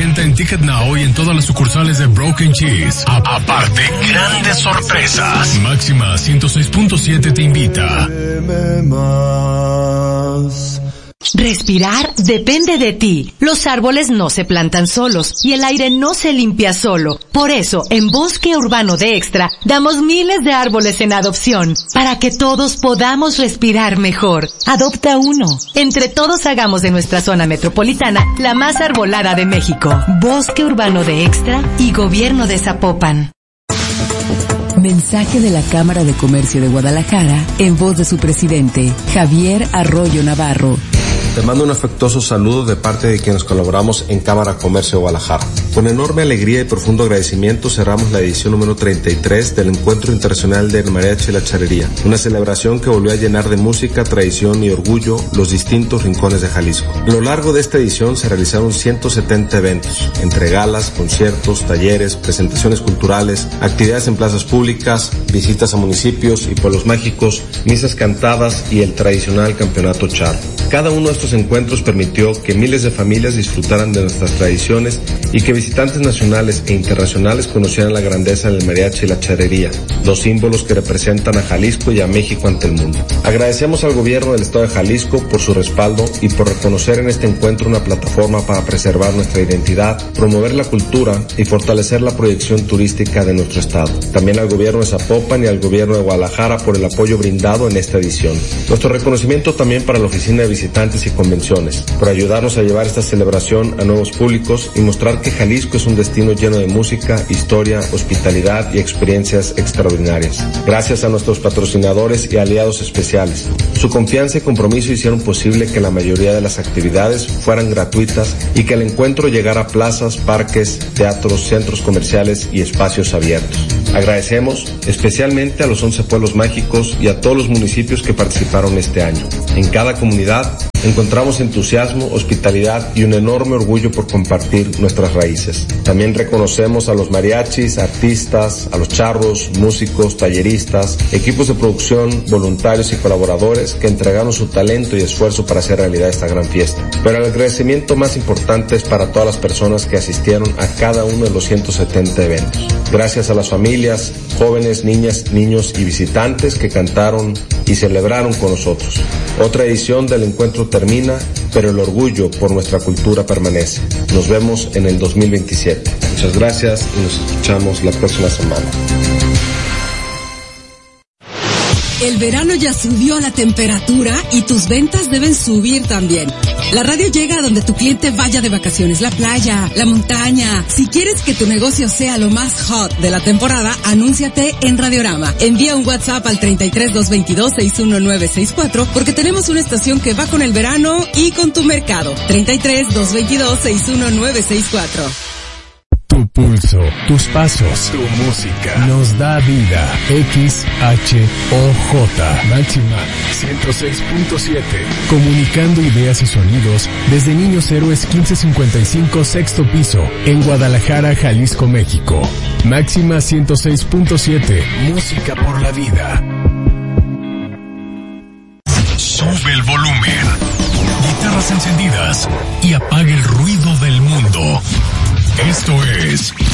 venta en Ticket Now y en todas las sucursales de Broken Cheese. Aparte, grandes sorpresas. Máxima 106.7 te invita. Respirar depende de ti. Los árboles no se plantan solos y el aire no se limpia solo. Por eso, en Bosque Urbano de Extra, damos miles de árboles en adopción para que todos podamos respirar mejor. Adopta uno. Entre todos hagamos de nuestra zona metropolitana la más arbolada de México. Bosque Urbano de Extra y Gobierno de Zapopan. Mensaje de la Cámara de Comercio de Guadalajara en voz de su presidente, Javier Arroyo Navarro. Te mando un afectuoso saludo de parte de quienes colaboramos en Cámara Comercio de Guadalajara. Con enorme alegría y profundo agradecimiento cerramos la edición número 33 del Encuentro Internacional del Mariachi y la Charrería, una celebración que volvió a llenar de música, tradición y orgullo los distintos rincones de Jalisco. A lo largo de esta edición se realizaron 170 eventos, entre galas, conciertos, talleres, presentaciones culturales, actividades en plazas públicas, visitas a municipios y pueblos mágicos, misas cantadas y el tradicional campeonato charro. Cada uno de estos encuentros permitió que miles de familias disfrutaran de nuestras tradiciones y que visitantes nacionales e internacionales conocieran la grandeza del mariachi y la charrería, los símbolos que representan a Jalisco y a México ante el mundo. Agradecemos al gobierno del estado de Jalisco por su respaldo y por reconocer en este encuentro una plataforma para preservar nuestra identidad, promover la cultura y fortalecer la proyección turística de nuestro estado. También al gobierno de Zapopan y al gobierno de Guadalajara por el apoyo brindado en esta edición. Nuestro reconocimiento también para la Oficina de Visitantes y Convenciones, por ayudarnos a llevar esta celebración a nuevos públicos y mostrar que Jalisco es un destino lleno de música, historia, hospitalidad y experiencias extraordinarias. Gracias a nuestros patrocinadores y aliados especiales. Su confianza y compromiso hicieron posible que la mayoría de las actividades fueran gratuitas y que el encuentro llegara a plazas, parques, teatros, centros comerciales y espacios abiertos. Agradecemos especialmente a los 11 pueblos mágicos y a todos los municipios que participaron este año. En cada comunidad encontramos entusiasmo, hospitalidad y un enorme orgullo por compartir nuestras raíces. También reconocemos a los mariachis, artistas, a los charros, músicos, talleristas, equipos de producción, voluntarios y colaboradores que entregaron su talento y esfuerzo para hacer realidad esta gran fiesta. Pero el agradecimiento más importante es para todas las personas que asistieron a cada uno de los 170 eventos. Gracias a las familias, jóvenes, niñas, niños y visitantes que cantaron y celebraron con nosotros. Otra edición del encuentro termina, pero el orgullo por nuestra cultura permanece. Nos vemos en el 2027. Muchas gracias y nos escuchamos la próxima semana. El verano ya subió la temperatura y tus ventas deben subir también. La radio llega a donde tu cliente vaya de vacaciones, la playa, la montaña. Si quieres que tu negocio sea lo más hot de la temporada, anúnciate en Radiorama. Envía un WhatsApp al 33-222-61964 porque tenemos una estación que va con el verano y con tu mercado. 33-222-61964. Tu pulso, tus pasos, tu música nos da vida. XHOJ Máxima 106.7. Comunicando ideas y sonidos desde Niños Héroes 1555 sexto piso en Guadalajara, Jalisco, México. Máxima 106.7. Música por la vida. Sube el volumen. Guitarras encendidas y apaga el ruido del mundo. Esto es